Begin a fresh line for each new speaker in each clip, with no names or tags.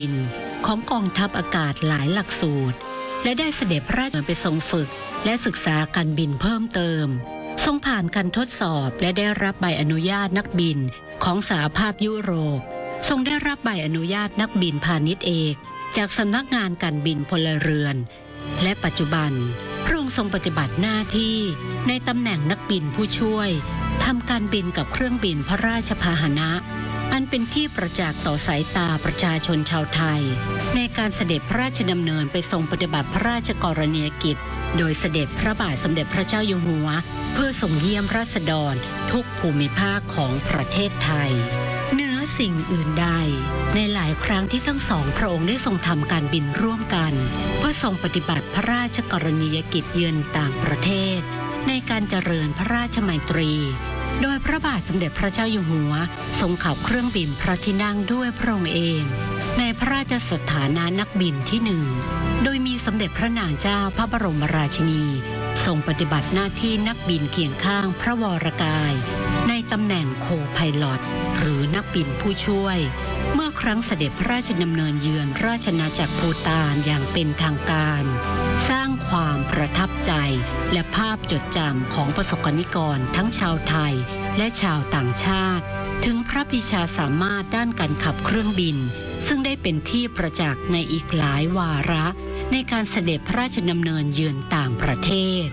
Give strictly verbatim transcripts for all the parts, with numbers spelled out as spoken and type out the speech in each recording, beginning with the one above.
บินของกองทัพอากาศหลายหลักสูตรและได้เสด็จพระราชดำเนินไปทรงฝึกและศึกษาการบินเพิ่มเติมทรงผ่านการทดสอบและได้รับใบอนุญาตนักบินของสหภาพยุโรปทรงได้รับใบอนุญาตนักบินพาณิชย์เอกจากสำนักงานการบินพลเรือนและปัจจุบันพระองค์ทรงปฏิบัติหน้าที่ในตำแหน่งนักบินผู้ช่วยทำการบินกับเครื่องบินพระราชพาหนะอันเป็นที่ประจักษ์ต่อสายตาประชาชนชาวไทยในการเสด็จพระราชดำเนินไปทรงปฏิบัติพระราชกรณียกิจโดยเสด็จพระบาทสมเด็จพระเจ้าอยู่หัวเพื่อส่งเยี่ยมราษฎรทุกภูมิภาคของประเทศไทยเหนือสิ่งอื่นใดในหลายครั้งที่ทั้งสองพระองค์ได้ทรงทำการบินร่วมกันเพื่อทรงปฏิบัติพระราชกรณียกิจเยือนต่างประเทศในการเจริญพระราชมัยตรีโดยพระบาทสมเด็จพระเจ้าอยู่หัวทรงขับเครื่องบินพระที่นั่งด้วยพระองค์เองในพระราชสถานะนักบินที่หนึ่งโดยมีสมเด็จพระนางเจ้าพระบรมราชินีทรงปฏิบัติหน้าที่นักบินเคียงข้างพระวรกายในตำแหน่งโคไพลอตหรือนักบินผู้ช่วยเมื่อครั้งเสด็จพระราชดำเนินเยือนราชอาณาจักรภูฏานอย่างเป็นทางการสร้างความประทับใจและภาพจดจำของประสบกนิกรทั้งชาวไทยและชาวต่างชาติถึงพระปรีชาสามารถด้านการขับเครื่องบินซึ่งได้เป็นที่ประจักษ์ในอีกหลายวาระในการเสด็จพระราชดำเนินเยือนต่างประเทศ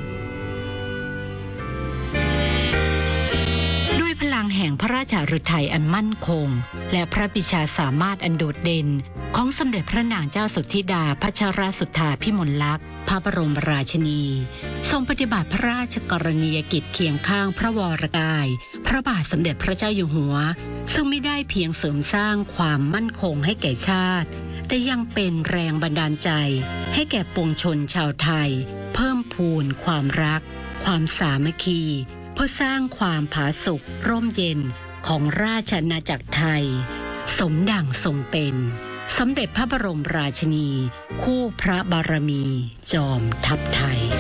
ด้วยพลังแห่งพระราชฤทัยอันมั่นคงและพระปรีชาสามารถอันโดดเด่นของสมเด็จพระนางเจ้าสุทธิดาพัชรสุทธาภิมลลักษณ์พระบรมราชินีทรงปฏิบัติพระราชกรณียกิจเคียงข้างพระวรกายพระบาทสมเด็จพระเจ้าอยู่หัวซึ่งไม่ได้เพียงเสริมสร้างความมั่นคงให้แก่ชาติแต่ยังเป็นแรงบันดาลใจให้แก่ปวงชนชาวไทยเพิ่มพูนความรักความสามัคคีเพื่อสร้างความผาสุกร่มเย็นของราชอาณาจักรไทยสมดั่งทรงเป็นสมเด็จพระบรมราชินีคู่พระบารมีจอมทัพไทย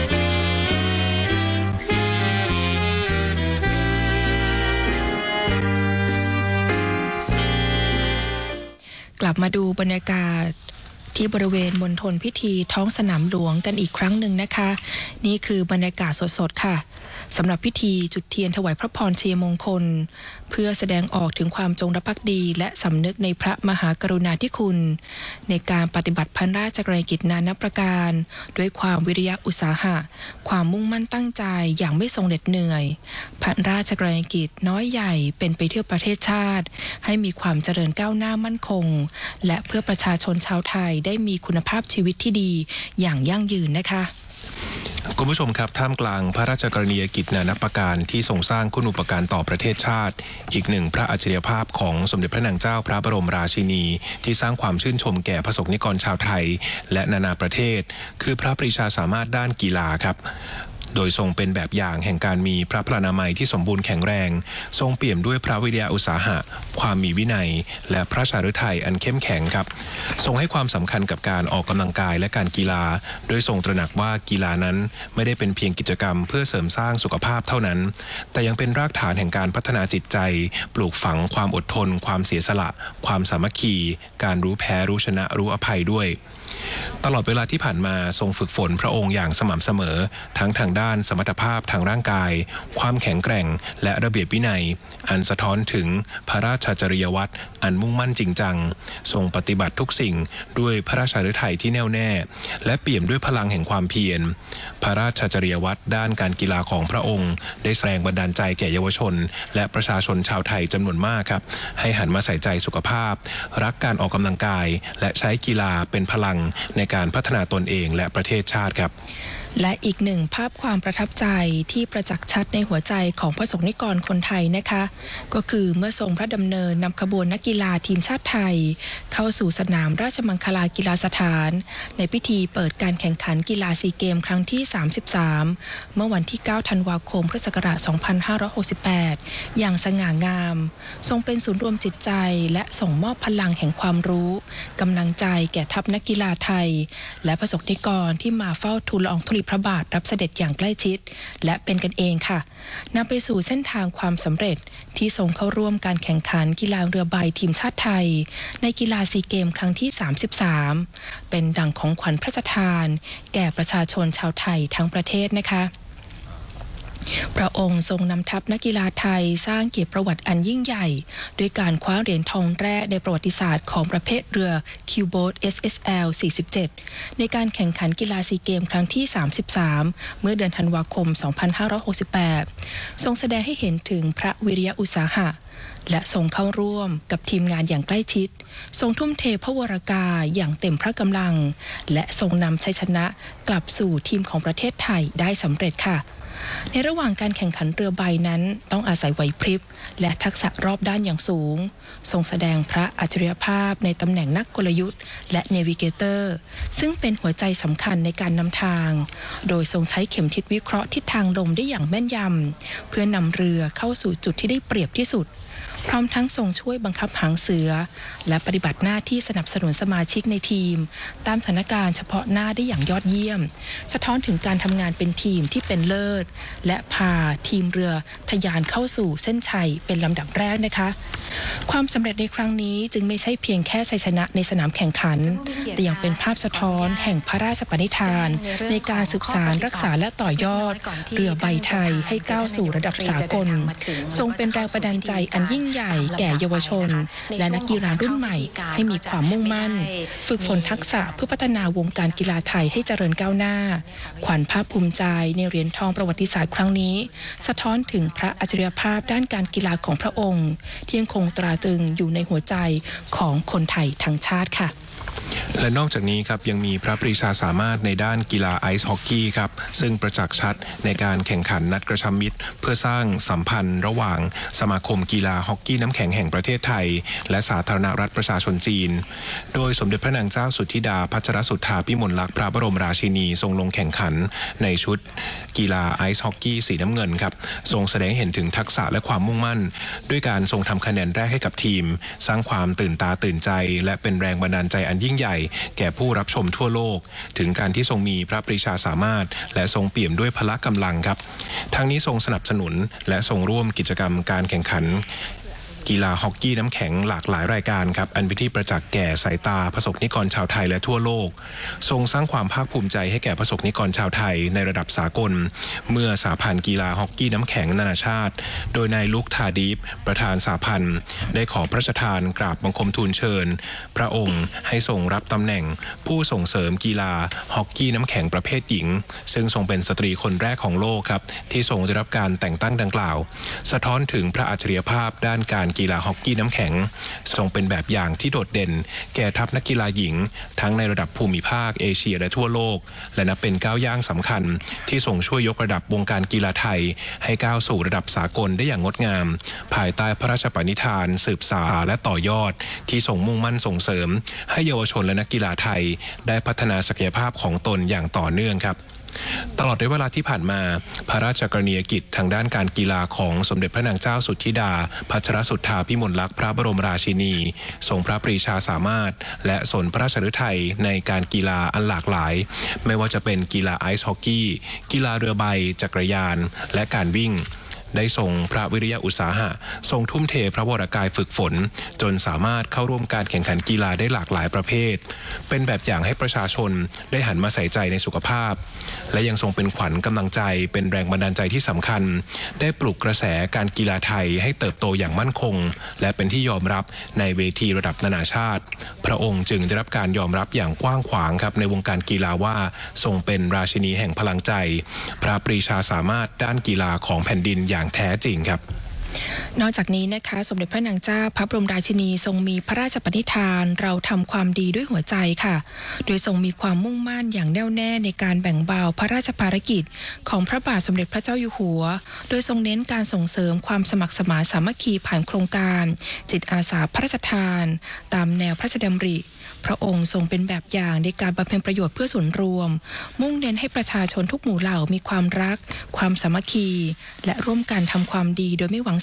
กลับมาดูบรรยากาศที่บริเวณมณฑลพิธีท้องสนามหลวงกันอีกครั้งหนึ่งนะคะนี่คือบรรยากาศสดๆค่ะสำหรับพิธีจุดเทียนถวายพระพรชัยมงคลเพื่อแสดงออกถึงความจงรักภักดีและสำนึกในพระมหากรุณาธิคุณในการปฏิบัติพระราชกรณียกิจนานาประการด้วยความวิริยะอุตสาหะความมุ่งมั่นตั้งใจอย่างไม่ทรงเหน็ดเหนื่อยพระราชกรณียกิจน้อยใหญ่เป็นไปเพื่อประเทศชาติให้มีความเจริญก้าวหน้ามั่นคงและเพื่อประชาชนชาวไทยได้มีคุณภาพชีวิตที่ดีอย่างยั่งยืนนะคะ
คุณผู้ชมครับท่ามกลางพระราชกรณียกิจนานาประการที่ทรงสร้างคุณูปการต่อประเทศชาติอีกหนึ่งพระอัจฉริยภาพของสมเด็จพระนางเจ้าพระบรมราชินีที่สร้างความชื่นชมแก่ประสบนิกรชาวไทยและนานาประเทศคือพระปรีชาสามารถด้านกีฬาครับโดยทรงเป็นแบบอย่างแห่งการมีพระพลานามัยที่สมบูรณ์แข็งแรงทรงเปี่ยมด้วยพระวิริยะอุตสาหะความมีวินัยและพระชาฤทัยอันเข้มแข็งครับทรงให้ความสำคัญกับการออกกำลังกายและการกีฬาโดยทรงตระหนักว่ากีฬานั้นไม่ได้เป็นเพียงกิจกรรมเพื่อเสริมสร้างสุขภาพเท่านั้นแต่ยังเป็นรากฐานแห่งการพัฒนาจิตใจปลูกฝังความอดทนความเสียสละความสามัคคีการรู้แพ้รู้ชนะรู้อภัยด้วยตลอดเวลาที่ผ่านมาทรงฝึกฝนพระองค์อย่างสม่ำเสมอทั้งทางด้านสมรรถภาพทางร่างกายความแข็งแกร่งและระเบียบวินัยอันสะท้อนถึงพระราชจริยวัตรอันมุ่งมั่นจริงจังทรงปฏิบัติทุกสิ่งด้วยพระราชฤทัยที่แน่วแน่และเปี่ยมด้วยพลังแห่งความเพียรพระราชจริยวัตรด้านการกีฬาของพระองค์ได้แสดงบันดาลใจแก่เยาวชนและประชาชนชาวไทยจำนวนมากครับให้หันมาใส่ใจสุขภาพรักการออกกำลังกายและใช้กีฬาเป็นพลังในการพัฒนาตนเองและประเทศชาติครับ
และอีกหนึ่งภาพความประทับใจที่ประจักษ์ชัดในหัวใจของประสบนิกรคนไทยนะคะก็คือเมื่อทรงพระดำเนินนำขบวนนักกีฬาทีมชาติไทยเข้าสู่สนามราชมังคลากีฬาสถานในพิธีเปิดการแข่งขันกีฬาซีเกมครั้งที่สามสิบสามเมื่อวันที่เก้าธันวาคมพุทธศักราชสองพันห้าร้อยหกสิบแปดอย่างสง่างามทรงเป็นศูนย์รวมจิตใจและส่งมอบพลังแห่งความรู้กำลังใจแก่ทัพนักกีฬาไทยและประสบนิกรที่มาเฝ้าทูลละอองธุลีพระบาทรับเสด็จอย่างใกล้ชิดและเป็นกันเองค่ะนำไปสู่เส้นทางความสำเร็จที่ทรงเข้าร่วมการแข่งขันกีฬาเรือใบทีมชาติไทยในกีฬาซีเกมครั้งที่สามสิบสามเป็นดั่งของขวัญพระราชทานแก่ประชาชนชาวไทยทั้งประเทศนะคะพระองค์ทรงนำทัพนักกีฬาไทยสร้างเกียรติประวัติอันยิ่งใหญ่ด้วยการคว้าเหรียญทองแรกในประวัติศาสตร์ของประเภทเรือคิวโบ๊ท เอส เอส แอล สี่สิบเจ็ดในการแข่งขันกีฬาซีเกมครั้งที่สามสิบสามเมื่อเดือนธันวาคมสองพันห้าร้อยหกสิบแปดทรงแสดงให้เห็นถึงพระวิริยะอุตสาหะและทรงเข้าร่วมกับทีมงานอย่างใกล้ชิดทรงทุ่มเทพระวรากายอย่างเต็มพระกำลังและทรงนำชัยชนะกลับสู่ทีมของประเทศไทยได้สำเร็จค่ะในระหว่างการแข่งขันเรือใบนั้นต้องอาศัยไหวพริบและทักษะรอบด้านอย่างสูงทรงแสดงพระอัจฉริยภาพในตำแหน่งนักกลยุทธ์และเนวิเกเตอร์ซึ่งเป็นหัวใจสำคัญในการนำทางโดยทรงใช้เข็มทิศวิเคราะห์ทิศทางลมได้อย่างแม่นยำเพื่อนำเรือเข้าสู่จุดที่ได้เปรียบที่สุดพร้อมทั้งทรงช่วยบังคับหางเสือและปฏิบัติหน้าที่สนับสนุนสมาชิกในทีมตามสถานการณ์เฉพาะหน้าได้อย่างยอดเยี่ยมสะท้อนถึงการทำงานเป็นทีมที่เป็นเลิศและพาทีมเรือทะยานเข้าสู่เส้นชัยเป็นลำดับแรกนะคะความสำเร็จในครั้งนี้จึงไม่ใช่เพียงแค่ชัยชนะในสนามแข่งขันแต่ยังเป็นภาพสะท้อนแห่งพระราชปณิธานในการสืบสานรักษาและต่อยอดเรือใบไทยให้ก้าวสู่ระดับสากลทรงเป็นแรงบันดาลใจอันยิ่งใหญ่แก่เยาวชนและนักกีฬารุ่นใหม่ให้มีความมุ่งมั่นฝึกฝนทักษะเพื่อพัฒนาวงการกีฬาไทยให้เจริญก้าวหน้าขวัญภาคภูมิใจในเหรียญทองประวัติศาสตร์ครั้งนี้สะท้อนถึงพระอัจฉริยภาพด้านการกีฬาของพระองค์ที่ยังคงตราตรึงอยู่ในหัวใจของคนไทยทั้งชาติค่ะ
และนอกจากนี้ครับยังมีพระปรีชาสามารถในด้านกีฬาไอซ์ฮอกกี้ครับซึ่งประจักษ์ชัดในการแข่งขันนัดกระชับมิตรเพื่อสร้างสัมพันธ์ระหว่างสมาคมกีฬาฮอกกี้น้ำแข็งแห่งประเทศไทยและสาธารณรัฐประชาชนจีนโดยสมเด็จพระนางเจ้าสุทธิดาพัชรสุทธาพิมลลักษณ์พระบรมราชินีทรงลงแข่งขันในชุดกีฬาไอซ์ฮอกกี้สีน้ำเงินครับทรงแสดงเห็นถึงทักษะและความมุ่งมั่นด้วยการทรงทำคะแนนแรกให้กับทีมสร้างความตื่นตาตื่นใจและเป็นแรงบันดาลใจอันยิ่งใหญ่แก่ผู้รับชมทั่วโลกถึงการที่ทรงมีพระปรีชาสามารถและทรงเปี่ยมด้วยพละกำลังครับทั้งนี้ทรงสนับสนุนและทรงร่วมกิจกรรมการแข่งขันกีฬาฮอกกี้น้ำแข็งหลากหลายรายการครับอันเป็นที่ประจักษ์แก่สายตาประสบนิกรชาวไทยและทั่วโลกทรงสร้างความภาคภูมิใจให้แก่ประสบนิกรชาวไทยในระดับสากลเมื่อสหพันธ์กีฬาฮอกกี้น้ำแข็งนานาชาติโดยนายลุคทาดีฟประธานสหพันธ์ได้ขอพระราชทานกราบบังคมทูลเชิญพระองค์ให้ทรงรับตำแหน่งผู้ส่งเสริมกีฬาฮอกกี้น้ำแข็งประเภทหญิงซึ่งทรงเป็นสตรีคนแรกของโลกครับที่ทรงได้รับการแต่งตั้งดังกล่าวสะท้อนถึงพระอัจฉริยภาพด้านการกีฬาฮอกกี้น้ำแข็งทรงเป็นแบบอย่างที่โดดเด่นแก่ทัพนักกีฬาหญิงทั้งในระดับภูมิภาคเอเชียและทั่วโลกและนับเป็นก้าวย่างสำคัญที่ทรงช่วยยกระดับวงการกีฬาไทยให้ก้าวสู่ระดับสากลได้อย่างงดงามภายใต้พระราชปณิธานสืบสานและต่อยอดที่ทรงมุ่งมั่นส่งเสริมให้เยาวชนและนักกีฬาไทยได้พัฒนาศักยภาพของตนอย่างต่อเนื่องครับตลอดระยะเวลาที่ผ่านมาพระราชกรณียกิจทางด้านการกีฬาของสมเด็จพระนางเจ้าสุทธิดาพัชรสุทธาพิมลลักษณ์พระบรมราชินีทรงพระปรีชาสามารถและสนพระราชฤทัยในการกีฬาอันหลากหลายไม่ว่าจะเป็นกีฬาไอซ์ฮอกกี้กีฬาเรือใบจักรยานและการวิ่งได้ทรงพระวิริยะอุตสาหะทรงทุ่มเทพระวรากายฝึกฝนจนสามารถเข้าร่วมการแข่งขันกีฬาได้หลากหลายประเภทเป็นแบบอย่างให้ประชาชนได้หันมาใส่ใจในสุขภาพและยังทรงเป็นขวัญกำลังใจเป็นแรงบันดาลใจที่สำคัญได้ปลุกกระแสการกีฬาไทยให้เติบโตอย่างมั่นคงและเป็นที่ยอมรับในเวทีระดับนานาชาติพระองค์จึงได้รับการยอมรับอย่างกว้างขวางครับในวงการกีฬาว่าทรงเป็นราชินีแห่งพลังใจพระปรีชาสามารถด้านกีฬาของแผ่นดินอย่างแท้จริงครับ
นอกจากนี้นะคะสมเด็จพระนางเจ้าพระบรมราชินีทรงมีพระราชปณิธานเราทำความดีด้วยหัวใจค่ะโดยทรงมีความมุ่งมั่นอย่างแน่วแน่ในการแบ่งเบาพระราชภารกิจของพระบาทสมเด็จพระเจ้าอยู่หัวโดยทรงเน้นการส่งเสริมความสมัครสมานสามัคคีผ่านโครงการจิตอาสาพระราชทานตามแนวพระราชดำริพระองค์ทรงเป็นแบบอย่างในการบำเพ็ญประโยชน์เพื่อส่วนรวมมุ่งเน้นให้ประชาชนทุกหมู่เหล่ามีความรักความสามัคคีและร่วมกันทำความดีโดยไม่หวัง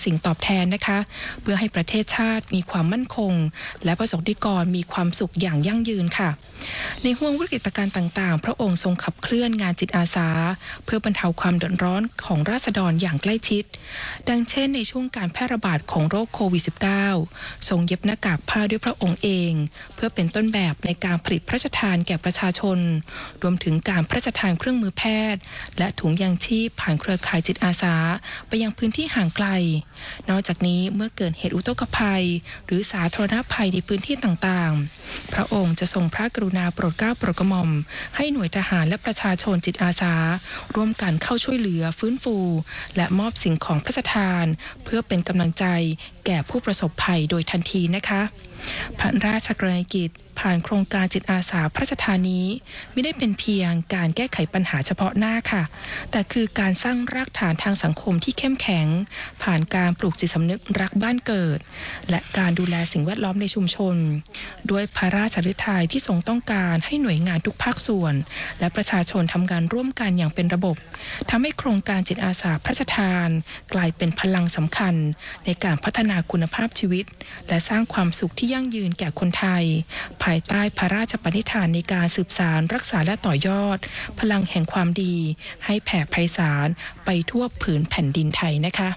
สิ่งตอบแทนนะคะเพื่อให้ประเทศชาติมีความมั่นคงและประสบนิกรมีความสุขอย่างยั่งยืนค่ะในห้วงวิกฤตการณ์ต่างๆพระองค์ทรงขับเคลื่อนงานจิตอาสาเพื่อบรรเทาความเดือดร้อนของราษฎรอย่างใกล้ชิดดังเช่นในช่วงการแพร่ระบาดของโรคโควิด สิบเก้า ทรงเย็บหน้ากากผ้าด้วยพระองค์เองเพื่อเป็นต้นแบบในการผลิตพระราชทานแก่ประชาชนรวมถึงการพระราชทานเครื่องมือแพทย์และถุงยางชีพผ่านเครือข่ายจิตอาสาไปยังพื้นที่ห่างไกลนอกจากนี้เมื่อเกิดเหตุอุทกภัยหรือสาธารณภัยในพื้นที่ต่างๆพระองค์จะทรงพระกรุณาโปรดเกล้าโปรดกระหม่อมให้หน่วยทหารและประชาชนจิตอาสาร่วมกันเข้าช่วยเหลือฟื้นฟูและมอบสิ่งของพระราชทานเพื่อเป็นกำลังใจแก่ผู้ประสบภัยโดยทันทีนะคะพระราชกรณียกิจผ่านโครงการจิตอาสาพระราชทานนี้ไม่ได้เป็นเพียงการแก้ไขปัญหาเฉพาะหน้าค่ะแต่คือการสร้างรากฐานทางสังคมที่เข้มแข็งผ่านการปลูกจิตสำนึกรักบ้านเกิดและการดูแลสิ่งแวดล้อมในชุมชนด้วยพระราชฤทัยที่ทรงต้องการให้หน่วยงานทุกภาคส่วนและประชาชนทำงานร่วมกันอย่างเป็นระบบทำให้โครงการจิตอาสาพระราชทานกลายเป็นพลังสำคัญในการพัฒนาคุณภาพชีวิตและสร้างความสุขที่ยั่งยืนแก่คนไทยภายใต้พระราชปณิธานในการสืบสานรักษาและต่อยอดพลังแห่งความดีให้แผ่ไพศาลไปทั่วผืนแผ่นดินไทยนะคะ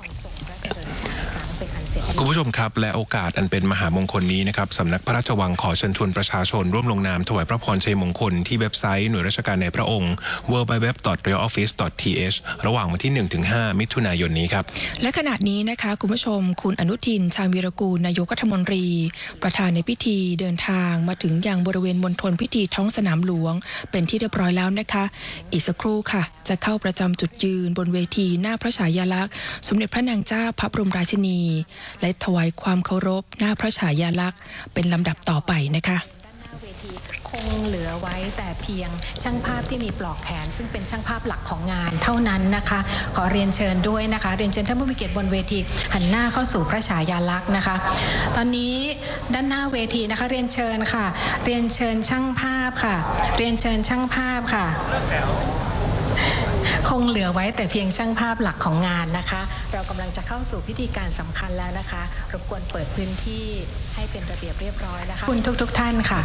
คุณผู้ชมครับและโอกาสอันเป็นมหามงคลนี้นะครับสำนักพระราชวังขอเชิญชวนประชาชนร่วมลงนามถวายพระพรชัยมงคลที่เว็บไซต์หน่วยราชการในพระองค์ ดับเบิลยู ดับเบิลยู ดับเบิลยู ดอท รอยัล ออฟฟิศ ดอท ที เอช ระหว่างวันที่ หนึ่งถึงห้า มิถุนายนนี้ครับ
และขณะนี้นะคะคุณผู้ชมคุณอนุทินชาญวีรกูลนายกรัฐมนตรีประธานในพิธีเดินทางมาถึงยังบริเวณมณฑลพิธีท้องสนามหลวงเป็นที่เรียบร้อยแล้วนะคะอีกสักครู่ค่ะจะเข้าประจำจุดยืนบนเวทีหน้าพระฉายาลักษณ์สมเด็จพระนางเจ้าพระบรมราชินีและถวายความเคารพหน้าพระฉายาลักษณ์เป็นลำดับต่อไปนะคะ
คงเหลือไว้แต่เพียงช่างภาพที่มีปลอกแขนซึ่งเป็นช่างภาพหลักของงานเท่านั้นนะคะขอเรียนเชิญด้วยนะคะเรียนเชิญท่านผู้มีเกียรติบนเวทีหันหน้าเข้าสู่พระฉายาลักษณ์นะคะตอนนี้ด้านหน้าเวทีนะคะเรียนเชิญค่ะเรียนเชิญช่างภาพค่ะเรียนเชิญช่างภาพค่ะคงเหลือไว้แต่เพียงช่างภาพหลักของงานนะคะเรากำลังจะเข้าสู่พิธีการสำคัญแล้วนะคะรบกวนเปิดพื้นที่ให้เป็นระเบียบเรียบร้อยนะคะคุณทุกๆท่านค่ะ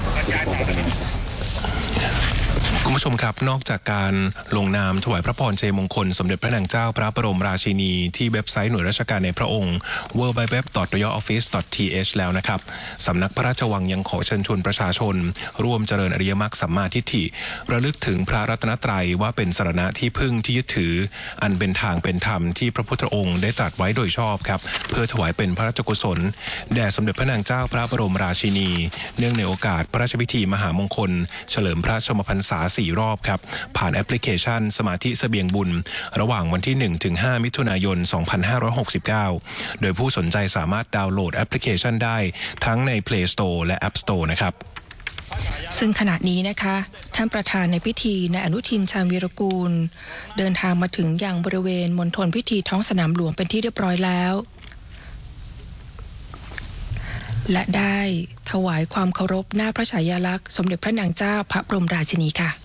คุณผู้ชมครับนอกจากการลงนามถวายพระพรชัยมงคลสมเด็จพระนางเจ้าพระบรมราชินีที่เว็บไซต์หน่วยราชการในพระองค์ ดับเบิลยู ดับเบิลยู ดับเบิลยู ดอท รอยัล ออฟฟิศ ดอท ที เอช แล้วนะครับสำนักพระราชวังยังขอเชิญชวนประชาชนร่วมเจริญอริยมรรคสัมมาทิฏฐิระลึกถึงพระรัตนตรัยว่าเป็นสรณะที่พึ่งที่ยึดถืออันเป็นทางเป็นธรรมที่พระพุทธองค์ได้ตรัสไว้โดยชอบครับเพื่อถวายเป็นพระราชกุศลแด่สมเด็จพระนางเจ้าพระบรมราชินีเนื่องในโอกาสพระราชพิธีมหามงคลเฉลิมพระชนมพรรษาสี่รอบครับผ่านแอปพลิเคชันสมาธิเสบียงบุญระหว่างวันที่ หนึ่งถึงห้า มิถุนายน สองพันห้าร้อยหกสิบเก้า โดยผู้สนใจสามารถดาวน์โหลดแอปพลิเคชันได้ทั้งใน Play Store และ App Store นะครับ
ซึ่งขณะนี้นะคะท่านประธานในพิธีนายอนุทินชาญวีรกูลเดินทางมาถึงยังบริเวณมณฑลพิธีท้องสนามหลวงเป็นที่เรียบร้อยแล้วและได้ถวายความเคารพหน้าพระฉายาลักษณ์สมเด็จพระนางเจ้าพระบรมราชินีค่ะ